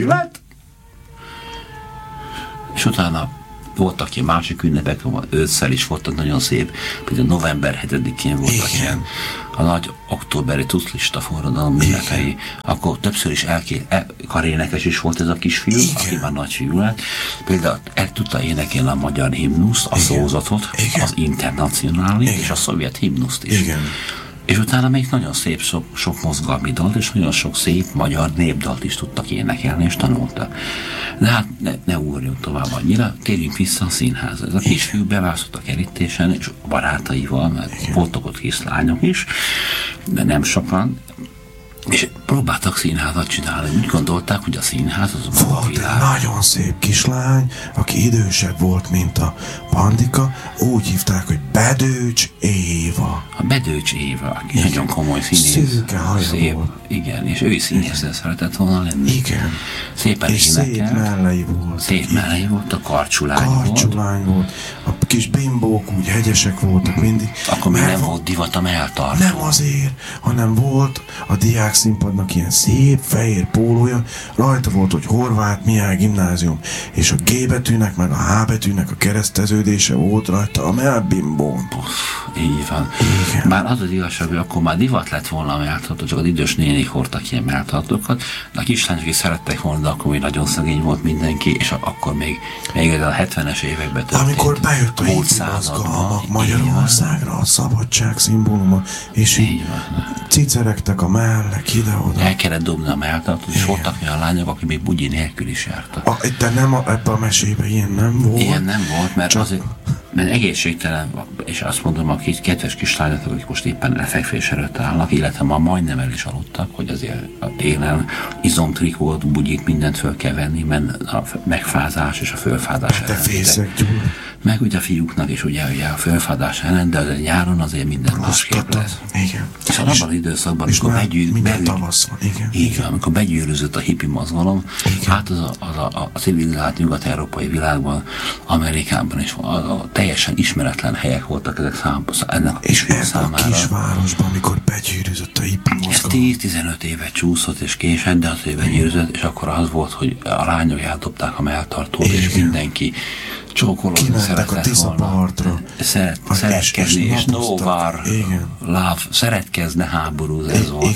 élet! És utána voltak ilyen másik ünnepek, ősszel is voltak nagyon szép, például november 7-én voltak ilyen a nagy októberi tuszlista forradalom ünnepei, akkor többször is karénekes is volt ez a kisfiú, aki már nagyfiú lett. Például el tudta énekelni a magyar himnuszt, a szózatot, az internacionális és a szovjet himnuszt is. Igen. És utána még nagyon szép sok mozgalmi dalt, és nagyon sok szép magyar népdalt is tudtak énekelni, és tanultak. De hát ne ugorjunk tovább annyira, térjünk vissza a színházra. Ez a kisfiú bevászott a kerítésen, és a barátaival, mert voltak ott kislányok is, de nem sokan, és próbáltak színházat csinálni. Úgy gondolták, hogy a színház az a világ. Nagyon szép kislány, aki idősebb volt, mint a Bandika, úgy hívták, hogy Bedőcs Éva. A Bedőcs Éva, aki nagyon komoly színész. Szőke haja volt. Igen, és ő is színészen szeretett volna lenni. Igen. Szépen és énekel. szép mellei volt. Szép mellei volt, a karcsulány volt. A kis bimbók úgy hegyesek voltak mindig. Akkor még nem volt divat a melltartó. Nem azért, hanem volt a diák színpadnak ilyen szép fehér pólója, rajta volt, hogy Horváth Mihály Gimnázium, és a G betűnek, meg a H betűnek a kereszteződése volt rajta a mellbimbón. Így van. Igen. Bár az az igazság, hogy akkor már divat lett volna a melltartó, csak az idős nénik hordtak ilyen melltartókat, de a kislányok is szerettek volna, de akkor még nagyon szegény volt mindenki, és akkor még ez a 70-es években történt. Amikor bejött a hippi mozgalmak Magyarországra, a szabadság szimbóluma, és ciceregtek a mellek ide-oda. El kellett dobni a melltartót, és voltak olyan lányok, akik még bugyi nélkül is jártak. De nem ebben a mesében ilyen nem volt. Ilyen nem volt, mert azért, mert egészségtelen, és azt mondom, a kedves kislányok, akik most éppen lefekvés előtt állnak, illetve ma majdnem el is aludtak, hogy azért a télen izomtrikót, bugyit, mindent föl kell venni, mert a megfázás és a fölfázás ellen. Meg ugye a fiúknak is ugye a fölfázás ellen, de azért nyáron azért minden másképp lesz. Igen. És abban az időszakban, amikor begyűrűzött a hippi mozgalom, hát a civilizált nyugat-európai világban, Amerikában is teljesen ismeretlen helyek voltak ezek ennek a kisfiú számára. A kisvárosban, amikor begyűrűzött a hippi mozgalom. Ez 10-15 évet csúszott és késett, de azért begyűrűzött, és akkor az volt, hogy a lányok eldobták a melltartót, és mindenki csókolózni szeretett volna. Szeretkezni, és no war, love, szeretkezne háborúzni, ez volt.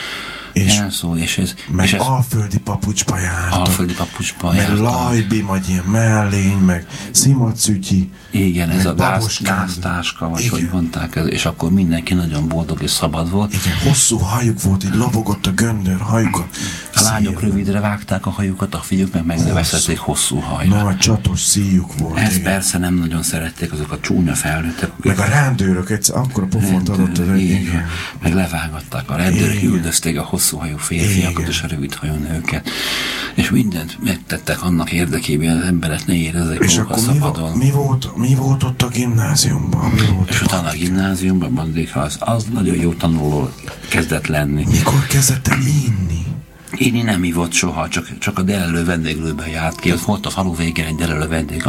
És ez, meg és alföldi papucsba jártak. Alföldi papucsba jártak. Meg lajbi, vagy ilyen mellény, meg szimacütyi. Igen, ez a gáztáska, vagy hogy mondták, és akkor mindenki nagyon boldog és szabad volt. Igen, hosszú hajuk volt, így lobogott a göndör hajukat. A lányok rövidre vágták a hajukat, a fiúk meg megnövesztették hosszú hajra. Nagy csatos szíjuk volt. Ezt persze nem nagyon szerették azok a csúnya felnőttek. Meg a rendőrök egyszer akkor a pofont adott. Igen. Meg levágatták a rendőrök, üldözték a hosszú hajú férfiakat és a rövid hajú nőket. És mindent megtettek annak érdekében, az emberek ne érezzék magukat szabadon. Mi volt ott a gimnáziumban? És utána a gimnáziumban Bandika az nagyon jó tanuló kezdett lenni. Mikor kezdett el inni? Inni nem ivott soha, csak a delelő vendéglőben járt ki. Ott volt a falu végén egy delelő vendég.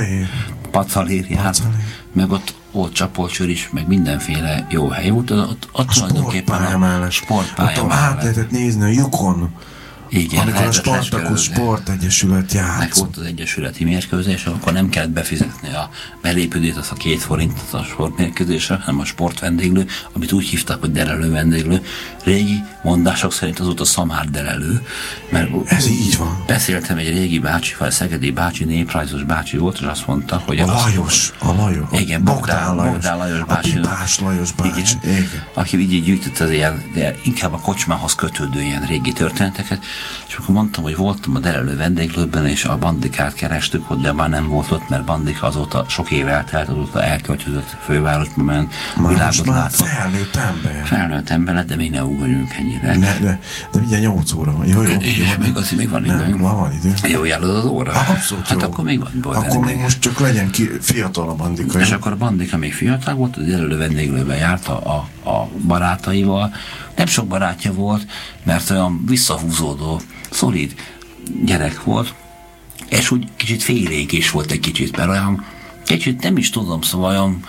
Pacalér járt. Meg ott volt csapolcsőr is, meg mindenféle jó hely volt. Ott tulajdonképpen a sportpálya mellett. Át lehetett nézni a lyukon. Igen, amikor a Spartakusz Sportegyesület játszott. Meg volt az egyesületi mérkőzés, akkor nem kellett befizetni a belépődét, az a 2 forintot a sportmérkőzésre, hanem a sportvendéglő, amit úgy hívtak, hogy delelő vendéglő. Régi mondások szerint az volt a szamár delelő, mert ez így van. Beszéltem egy régi bácsival, szegedi bácsi, néprajzos bácsi volt, és azt mondta, hogy a Lajos. Igen, Bogdán Lajos bácsi. A Lajos bácsi. Igen. Aki így gyűjtött az ilyen, de inkább a kocsmához kötődő ilyen régi történeteket. És akkor mondtam, hogy voltam a delelő vendéglőben, és a Bandikát kerestük, hogy de már nem volt ott, mert Bandika azóta sok év eltelt, azóta elköltözött fővárosba, ment, világot látott. Felnőtt ember, de még ne ugorjunk ennyire. De mindjárt 8 óra van. Jó. Még van idő. Van idő. Jó járod az óra? Abszolút hát akkor még van. Akkor még most csak legyen fiatal a Bandika. És akkor a Bandika még fiatal volt, az delelő vendéglőben járt a barátaival. Nem sok barátja volt, mert olyan visszahúzódó, szolid gyerek volt, és úgy kicsit félénk is volt egy kicsit, mert olyan kicsit nem is tudom, szóval olyan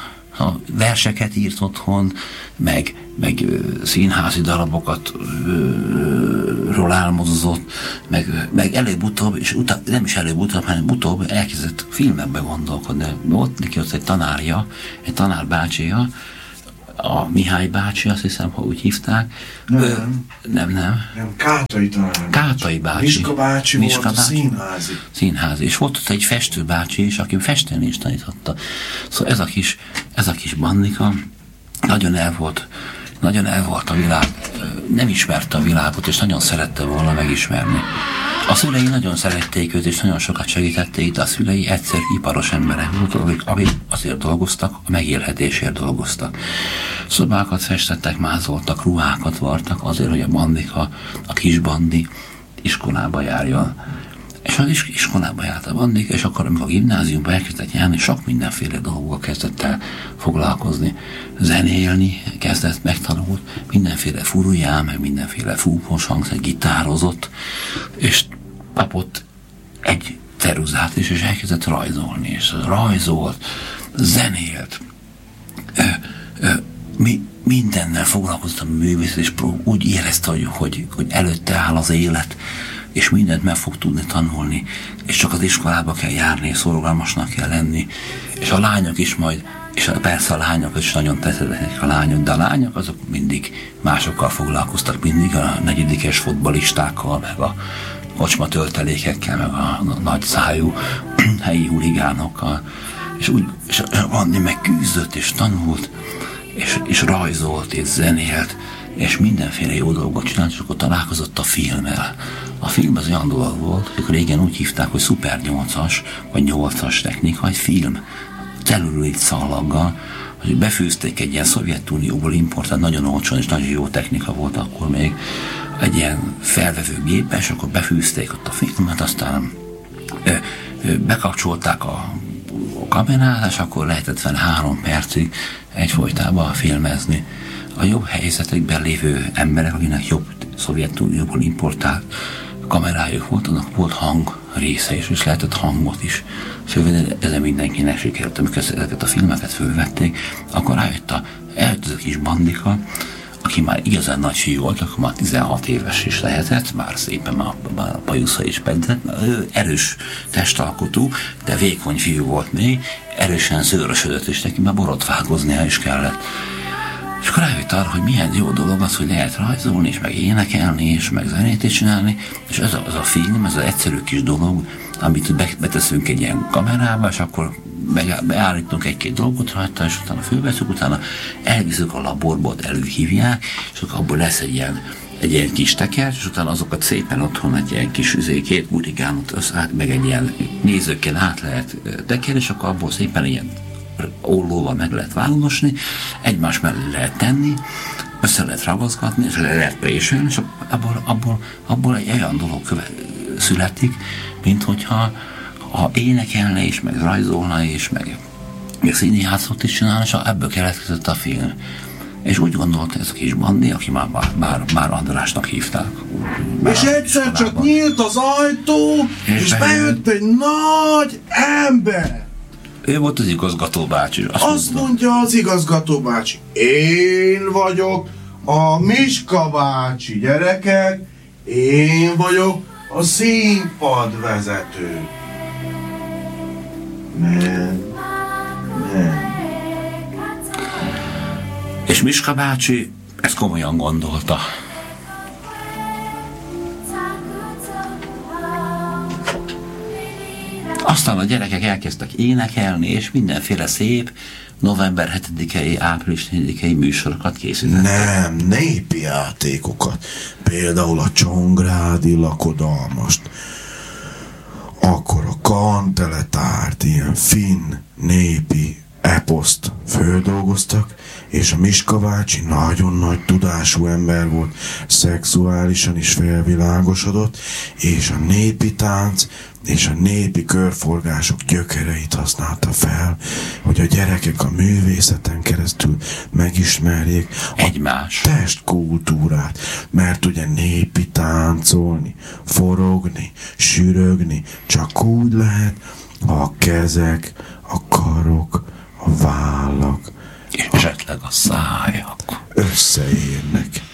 verseket írt otthon, meg színházi darabokat ról álmodozott, meg előbb-utóbb, és nem is előbb-utóbb, hanem utóbb elkezdett filmekbe gondolkodni. Volt neki ott egy tanárja, egy tanárbácsija, a Mihály bácsi, azt hiszem, ha úgy hívták. Nem, Kátai tanár. Kátai bácsi. Miska bácsi volt a színházi. És volt ott egy festő bácsi is, aki festeni is tanította. Szóval ez a kis Bandika nagyon el volt a világ, nem ismerte a világot, és nagyon szerette volna megismerni. A szülei nagyon szerették őt, és nagyon sokat segítették, de a szülei egyszer iparos emberek voltak, akik azért dolgoztak, a megélhetésért dolgoztak. Szobákat festettek, mázoltak, ruhákat vartak azért, hogy a Bandika, a kis Bandi iskolába járjon. És az iskolába járt a Bandika, és akkor, amikor a gimnáziumba elkezdett járni, sok mindenféle dolgokkal kezdett el foglalkozni. Zenélni kezdett, megtanult, mindenféle furuján, meg mindenféle fúvós hangszer, gitározott, és kapott egy ceruzát is, és elkezdett rajzolni, és rajzolt, zenélt, mindennel foglalkoztam a művészet, és úgy érezte, hogy előtte áll az élet, és mindent meg fog tudni tanulni, és csak az iskolába kell járni, és szorgalmasnak kell lenni, és a lányok is majd, és persze a lányok is nagyon tetszettek a lányok, de a lányok azok mindig másokkal foglalkoztak, mindig a negyedikes fotbalistákkal, meg a kocsma töltelékekkel, meg a nagy szájú helyi huligánokkal, és Andi meg küzdött, és tanult, és rajzolt, és zenélt, és mindenféle jó dolgot csinált, és akkor találkozott a filmmel. A film az olyan dolog volt, hogy régen úgy hívták, hogy Super 8-as, vagy 8-as technika, egy film, celluloid szallaggal, hogy befűzték egy ilyen Szovjetunióból importált, nagyon olcsón és nagyon jó technika volt akkor még, egy ilyen felvevő gépbe, és akkor befűzték ott a filmet, aztán bekapcsolták a kamerát, és akkor lehetett fel 3 percig egyfolytában filmezni. A jobb helyzetekben lévő emberek, akinek jobb Szovjetunióból importált kamerájuk volt, annak volt hang része is, és lehetett hangot is fölvenni, ezen mindenkinek sikerült, amikor ezeket a filmeket fölvették, akkor eljött a kis Bandika, aki már igazán nagy fiú volt, akkor már 16 éves is lehetett, már szépen már a bajusza is pedett, ő erős testalkotú, de vékony fiú volt még, erősen szőrösödött, és neki már borotvágoznia is kellett. És akkor rájött arra, hogy milyen jó dolog az, hogy lehet rajzolni, és meg énekelni, és meg zenét is csinálni, és ez a film, ez az egyszerű kis dolog, amit beteszünk egy ilyen kamerába, és akkor beállítunk egy-két dolgot rajta, és utána fölveszünk, utána elviszük a laborba, előhívják, és akkor abból lesz egy ilyen kis teker, és utána azokat szépen otthon egy ilyen kis két burigánot meg egy ilyen nézőkkel át lehet tekerni, és akkor abból szépen ilyen ollóval meg lehet válogatni, egymás mellé lehet tenni, össze lehet ragaszgatni, és le lehet préselni, és abból egy olyan dolog születik, mint hogyha énekelne is, meg rajzolna is, meg színjátszót is csinálna, és ebből keletkezett a film. És úgy gondolta ez a kis Bandi, aki már Andrásnak hívták. És egyszer csak nyílt az ajtó, és bejött egy nagy ember. Ő volt az igazgató bácsi. Azt mondja az igazgató bácsi, én vagyok a Miska bácsi, gyerekek, én vagyok a színpadvezető. Men. És Miska bácsi ezt komolyan gondolta. Aztán a gyerekek elkezdtek énekelni, és mindenféle szép november 7-i, április 4-i műsorokat készítettek. Nem, népi játékokat. Például a Csongrádi lakodalmast. Akkor a Kanteletárt, ilyen finn népi eposzt földolgoztak, és a Miska bácsi nagyon nagy tudású ember volt, szexuálisan is felvilágosodott, és a népi tánc és a népi körforgások gyökereit használta fel, hogy a gyerekek a művészeten keresztül megismerjék egymás testkultúrát, mert ugye népi táncolni, forogni, sürögni csak úgy lehet, ha a kezek, a karok, a vállak És esetleg a szájak összeérnek.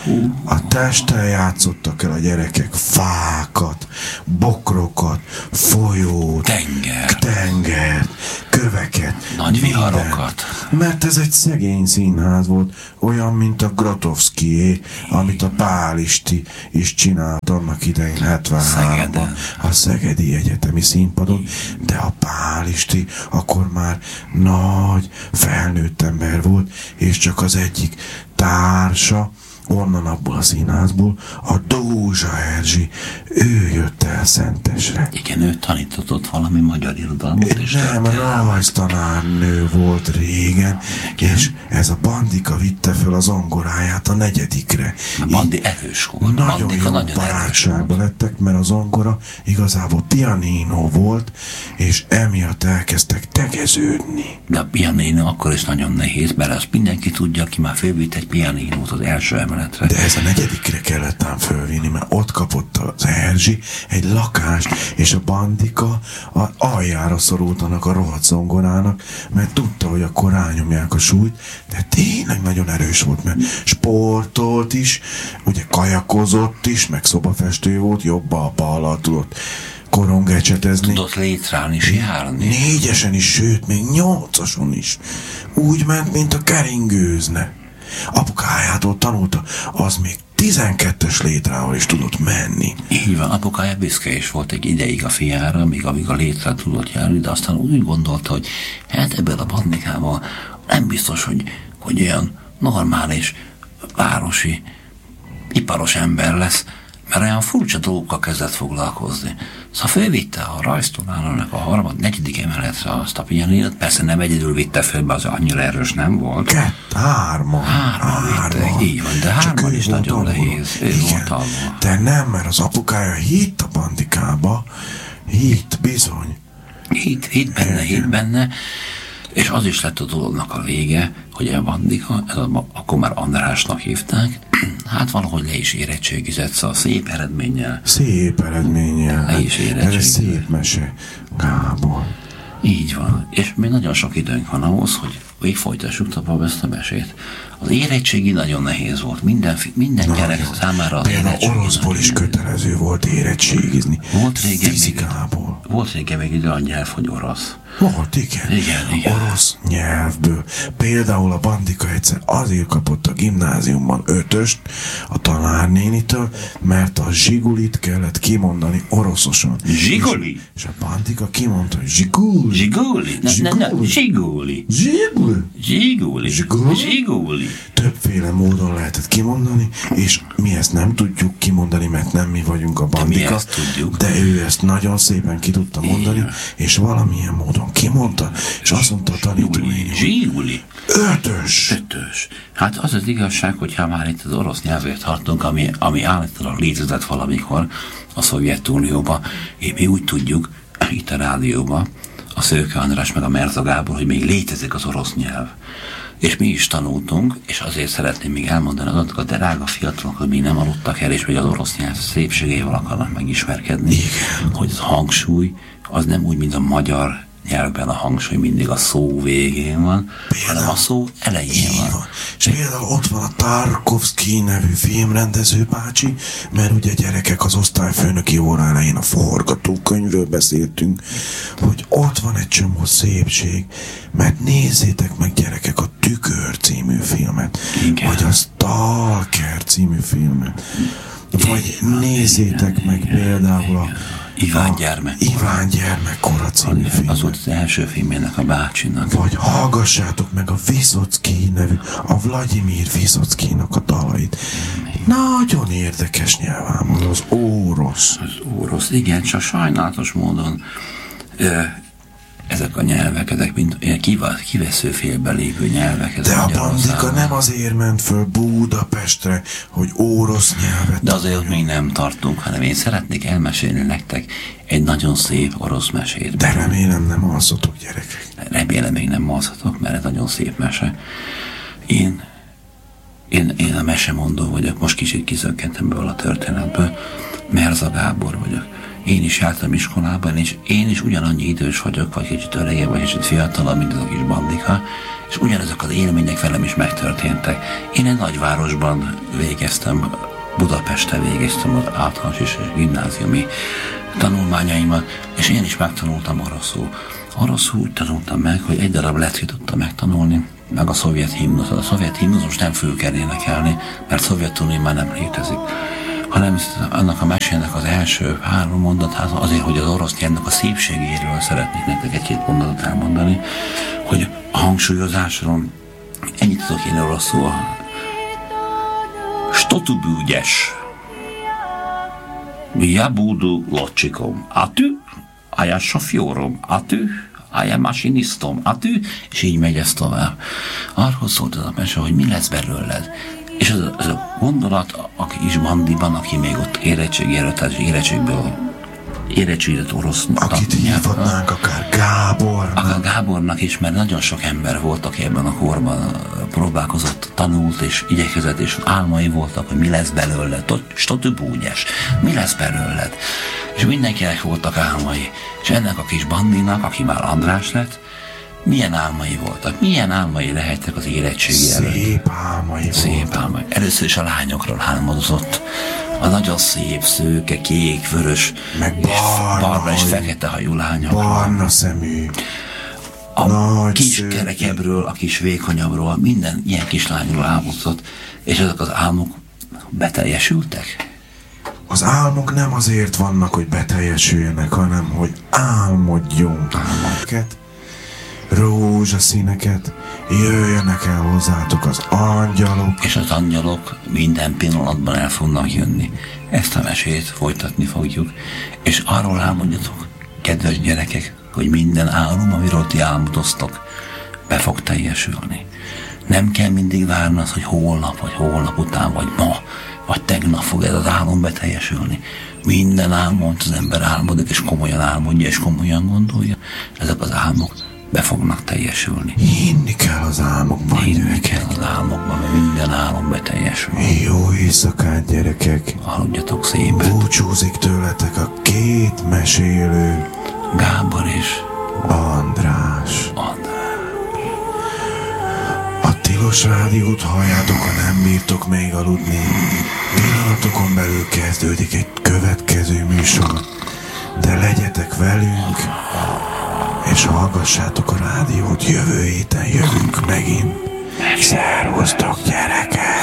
A testtel játszottak el a gyerekek fákat, bokrokat, folyót, tengert, köveket, nagy viharokat. Mert ez egy szegény színház volt, olyan, mint a Grotowskié, amit a Pálisti is csinált annak idején 73-ban a Szegedi Egyetemi Színpadon, de a Pálisti akkor már nagy, felnőtt ember volt, és csak az egyik társa, onnan abból a színházból, a Dózsa Erzsi, ő jött el Szentesre. Igen, ő tanított valami magyar irodalmat és nem, rajztanárnő volt régen, és ez a Bandika vitte föl az zongoráját a 4. A Bandi erős volt. Nagyon jó barátságban lettek, mert a zongora igazából pianino volt, és emiatt elkezdtek tegeződni. De a pianino akkor is nagyon nehéz, mert azt mindenki tudja, aki már fölvitt egy pianinót az első emeletre. De ez a 4. kellett ám fölvinni, mert ott kapott az Erzsi egy lakást, és a Bandika az aljára szorultanak a rohadt zongorának, mert tudta, hogy akkor rányomják a súlyt, de tényleg nagyon erős volt, mert sportolt is, ugye kajakozott is, meg szobafestő volt, jobbal-ballal tudott korongecsetezni. Tudott létrán is járni. 4-esen is, sőt, még 8-ason is. Úgy ment, mint a keringőzne. Apukájától tanulta, az még 12-es létrával is tudott menni. Így van, apukája büszke is volt egy ideig a fiára, amíg a létre tudott járni, de aztán úgy gondolta, hogy hát ebből a Bandikával nem biztos, hogy olyan normális, városi, iparos ember lesz, mert olyan furcsa dolgokkal kezdett foglalkozni. Szóval fölvitte a rajztanárónak a 4. emeletre azt a pianinót, persze nem egyedül vitte föl, mert az annyira erős nem volt. 3-an. Így van, de 3-an is nagyon nehéz. Igen, de nem, mert az apukája hitt a Bandikába, hitt bizony. Hitt benne, és az is lett a dolognak a vége, hogy a Bandika, akkor már Andrásnak hívták, hát valahogy le is érettségizett, szóval szép eredménnyel. Le is érettségizett. Ez szép mese, Gábor. Így van, és még nagyon sok időnk van ahhoz, hogy végfolytassuk tovább ezt a mesét. Az érettségi nagyon nehéz volt, minden gyerek számára az érettségi. Oroszból is kötelező volt érettségizni. Volt régen még idő a nyelv, hogy orosz. Volt, igen. Orosz nyelvből. Például a Bandika egyszer azért kapott a gimnáziumban 5-öst a tanárnénitől, mert a zsigulit kellett kimondani oroszosan. Zsiguli? És a Bandika kimondta, hogy zsiguli. Zsiguli. Többféle módon lehetett kimondani, és mi ezt nem tudjuk kimondani, mert nem mi vagyunk a Bandika, de ő ezt nagyon szépen ki tudta mondani, és valamilyen módon kimondta, és azt mondta a tanítói, Zsiguli. 5-ös. Hát az az igazság, hogyha már itt az orosz nyelvért tartunk, ami állítólag létezett valamikor a Szovjetunióban, mi úgy tudjuk, itt a rádióban, a Szőke András meg a Merza Gábor, hogy még létezik az orosz nyelv. És mi is tanultunk, és azért szeretném még elmondani azok a drága fiatalok, hogy még nem aludtak el, és hogy az orosz nyelv szépségével akarnak megismerkedni, hogy az hangsúly az nem úgy, mint a magyar nyelvben a hangsúly mindig a szó végén van, hanem a szó elején van. És például ott van a Tarkovszky nevű filmrendező bácsi, mert ugye gyerekek az osztályfőnöki óra elején a forgatókönyvről beszéltünk, hogy ott van egy csomó szépség, mert nézzétek meg gyerekek a Tükör című filmet, vagy a Stalker című filmet, vagy nézzétek meg például a Iván gyermekkora című film. Az volt az első filmjének a bácsinak. Vagy hallgassátok meg a Vyszocki nevű, a Vladimir Vyszockinak a dalait. Nagyon érdekes nyelván az orosz. Igen, csak sajnálatos módon ezek a nyelvek, ezek mind kivesző félbe lévő nyelvek. De a Bandika nem azért ment föl Budapestre, hogy orosz nyelvet. De azért még nem tartunk, hanem én szeretnék elmesélni nektek egy nagyon szép orosz mesét. De remélem nem alszotok, gyerekek. Remélem még nem alszotok, mert ez nagyon szép mese. Én a mesemondó vagyok, most kicsit kizökkentem belőle a történetből. Merza Gábor vagyok. Én is jártam iskolában, és én is ugyanannyi idős vagyok, vagy kicsit öregebb, vagy kicsit fiatalabb, mint az a kis Bandika, és ugyanezek az élmények velem is megtörténtek. Én egy nagyvárosban végeztem, Budapesten végeztem az általános és gimnáziumi tanulmányaimat, és én is megtanultam oroszul. Oroszul úgy tanultam meg, hogy egy darab leckét tudtam megtanulni, meg a szovjet himnusz. A szovjet himnusz most nem föl kell énekelni, mert Szovjetunió már nem létezik, hanem annak a mesének az első 3 mondatát azért, hogy az orosz nyelvnek a szépségéről szeretnék nektek egy-két mondatot elmondani, hogy a hangsúlyozásról ennyit tudok én oroszul. Что ты будешь? Я буду летчиком, а ты? А я шофёром, а ты? А я машинистом, a ты? És így megy ez tovább. Arról szólt ez a mese, hogy mi lesz belőled. És ez a gondolat, aki is bandiban, aki még ott érettségi előtt, tehát érettségizett orosz. Akit hívhatnánk akár Gábornak. Akár Gábornak is, mert nagyon sok ember volt, aki ebben a korban próbálkozott, tanult és igyekezett, és álmai voltak, hogy mi lesz belőled. Stotubúgyes, mi lesz belőled. És mindenkinek voltak álmai. És ennek a kis bandinak, aki már András lett, milyen álmai voltak? Milyen álmai lehettek az érettségi előtt? Szép álmai voltak. Először is a lányokról álmodozott. A nagyon szép, szőke, kék, vörös, meg barna és fekete hajú lányokról. Barna szemű. A kis kerekebbről, a kis vékonyabbról, minden ilyen kis lányról álmodozott. És ezek az álmok beteljesültek? Az álmok nem azért vannak, hogy beteljesüljenek, hanem hogy álmodjunk. Álmokat, rózsaszíneket, jöjjenek el hozzátok az angyalok. És az angyalok minden pillanatban el fognak jönni. Ezt a mesét folytatni fogjuk. És arról álmodjatok, kedves gyerekek, hogy minden álom, amiről ti álmodoztok, be fog teljesülni. Nem kell mindig várni az, hogy holnap, vagy holnap után, vagy ma, vagy tegnap fog ez az álom beteljesülni. Minden álmot az ember álmodik, és komolyan álmodja, és komolyan gondolja. Ezek az álmok be fognak teljesülni. Hinni kell az álmokban. Hinni kell az álmokban, mert minden álom beteljesül. Jó éjszakát, gyerekek! Aludjatok szépen! Búcsúzik tőletek a 2 mesélő. Gábor és András. A Tilos Rádiót halljátok, ha nem bírtok még aludni. Pillanatokon belül kezdődik egy következő műsor. De legyetek velünk, és hallgassátok a rádiót, jövő héten jövünk megint. Szervusztok, gyerekek!